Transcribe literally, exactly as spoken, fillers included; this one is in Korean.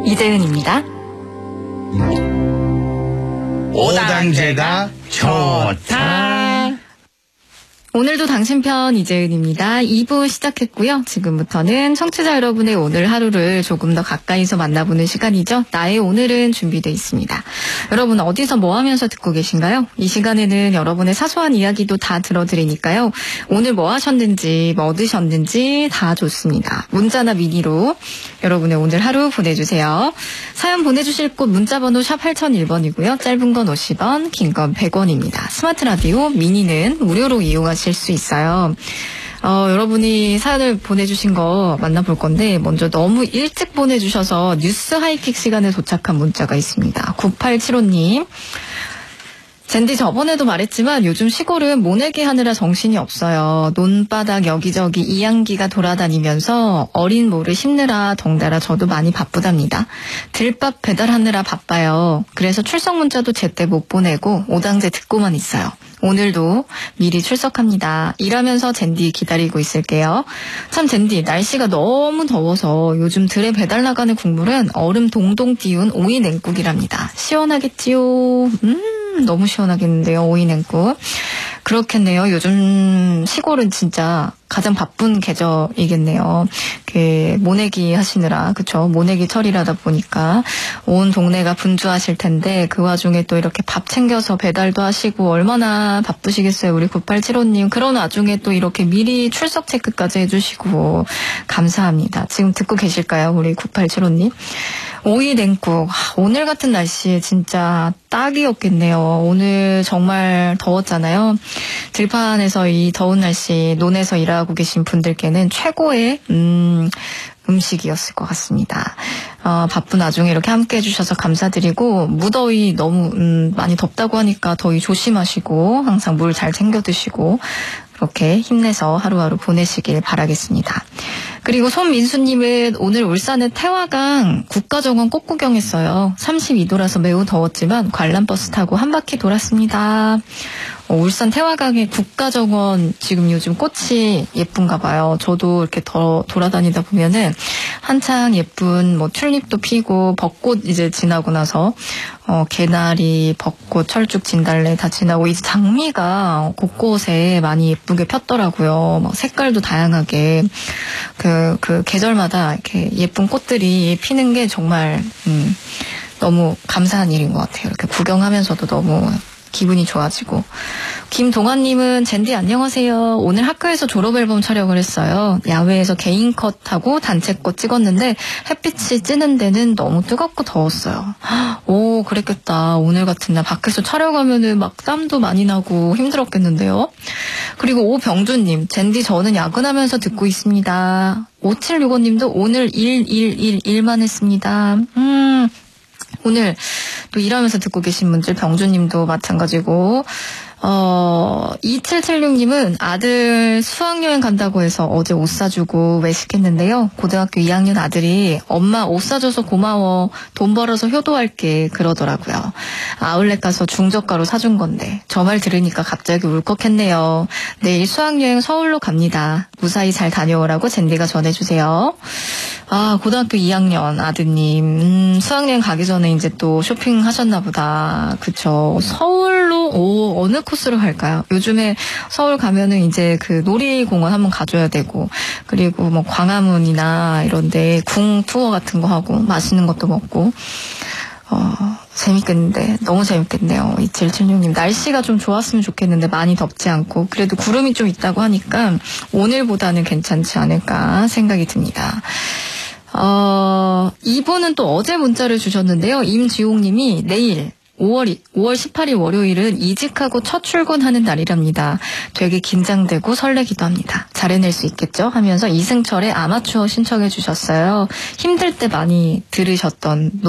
이재은입니다. 오당제가 좋다. 오늘도 당신 편 이재은입니다. 이 부 시작했고요. 지금부터는 청취자 여러분의 오늘 하루를 조금 더 가까이서 만나보는 시간이죠. 나의 오늘은 준비되어 있습니다. 여러분 어디서 뭐 하면서 듣고 계신가요? 이 시간에는 여러분의 사소한 이야기도 다 들어드리니까요. 오늘 뭐 하셨는지 뭐 드셨는지 다 좋습니다. 문자나 미니로 여러분의 오늘 하루 보내주세요. 사연 보내주실 곳 문자번호 샵 팔공공일 번이고요. 짧은 건 오십 원, 긴 건 백 원입니다. 스마트 라디오 미니는 무료로 이용하실 수 있어요. 어, 여러분이 사연을 보내주신 거 만나볼 건데 먼저 너무 일찍 보내주셔서 뉴스 하이킥 시간에 도착한 문자가 있습니다. 구팔칠오 님. 젠디 저번에도 말했지만 요즘 시골은 모내기 하느라 정신이 없어요. 논바닥 여기저기 이양기가 돌아다니면서 어린 모를 심느라 덩달아 저도 많이 바쁘답니다. 들밥 배달하느라 바빠요. 그래서 출석 문자도 제때 못 보내고 오당제 듣고만 있어요. 오늘도 미리 출석합니다. 일하면서 젠디 기다리고 있을게요. 참 젠디 날씨가 너무 더워서 요즘 들에 배달 나가는 국물은 얼음 동동 띄운 오이 냉국이랍니다. 시원하겠지요. 음 너무 시원하겠는데요. 오이 냉국. 그렇겠네요. 요즘 시골은 진짜 가장 바쁜 계절이겠네요. 그 모내기 하시느라 그쵸? 모내기 철이라다 보니까 온 동네가 분주하실 텐데 그 와중에 또 이렇게 밥 챙겨서 배달도 하시고 얼마나 바쁘시겠어요. 우리 구팔칠오 님. 그런 와중에 또 이렇게 미리 출석 체크까지 해주시고 감사합니다. 지금 듣고 계실까요? 우리 구팔칠오 님. 오이 냉국. 오늘 같은 날씨에 진짜 딱이었겠네요. 오늘 정말 더웠잖아요. 들판에서 이 더운 날씨 논에서 일하고 계신 분들께는 최고의 음, 음식이었을 것 같습니다. 어, 바쁜 와중에 이렇게 함께 해주셔서 감사드리고 무더위 너무 음, 많이 덥다고 하니까 더위 조심하시고 항상 물 잘 챙겨 드시고 그렇게 힘내서 하루하루 보내시길 바라겠습니다. 그리고 손민수님은 오늘 울산의 태화강 국가정원 꽃구경했어요. 삼십이 도라서 매우 더웠지만 관람버스 타고 한 바퀴 돌았습니다. 어, 울산 태화강의 국가정원 지금 요즘 꽃이 예쁜가 봐요. 저도 이렇게 더 돌아다니다 보면은 한창 예쁜 뭐 튤립도 피고 벚꽃 이제 지나고 나서 어, 개나리, 벚꽃, 철쭉, 진달래 다 지나고 이제 장미가 곳곳에 많이 예쁘게 폈더라고요. 막 색깔도 다양하게 그, 그 계절마다 이렇게 예쁜 꽃들이 피는 게 정말 음, 너무 감사한 일인 것 같아요. 이렇게 구경하면서도 너무 기분이 좋아지고. 김동환님은 젠디 안녕하세요. 오늘 학교에서 졸업앨범 촬영을 했어요. 야외에서 개인 컷하고 단체컷 찍었는데 햇빛이 찌는 데는 너무 뜨겁고 더웠어요. 오 그랬겠다. 오늘 같은 날 밖에서 촬영하면은 막 땀도 많이 나고 힘들었겠는데요. 그리고 오병준님 젠디 저는 야근하면서 듣고 있습니다. 오칠육오 님도 오늘 일, 일, 일, 일만 했습니다. 음 오늘 또 일하면서 듣고 계신 분들 병주님도 마찬가지고 어, 이칠칠육 님은 아들 수학여행 간다고 해서 어제 옷 사주고 외식했는데요. 고등학교 이 학년 아들이 엄마 옷 사줘서 고마워. 돈 벌어서 효도할게. 그러더라고요. 아울렛 가서 중저가로 사준 건데 저 말 들으니까 갑자기 울컥했네요. 내일 수학여행 서울로 갑니다. 무사히 잘 다녀오라고 젠디가 전해주세요. 아, 고등학교 이 학년 아드님, 음, 수학여행 가기 전에 이제 또 쇼핑하셨나 보다. 그쵸. 서울로, 오, 어느 코스로 갈까요? 요즘에 서울 가면은 이제 그 놀이공원 한번 가줘야 되고, 그리고 뭐 광화문이나 이런데 궁 투어 같은 거 하고, 맛있는 것도 먹고, 어, 재밌겠는데, 너무 재밌겠네요. 이칠칠육 님. 날씨가 좀 좋았으면 좋겠는데, 많이 덥지 않고, 그래도 구름이 좀 있다고 하니까, 오늘보다는 괜찮지 않을까 생각이 듭니다. 어, 이분은 또 어제 문자를 주셨는데요. 임지용 님이 내일 오월, 오월 십팔 일 월요일은 이직하고 첫 출근하는 날이랍니다. 되게 긴장되고 설레기도 합니다. 잘 해낼 수 있겠죠? 하면서 이승철의 아마추어 신청해 주셨어요. 힘들 때 많이 들으셨던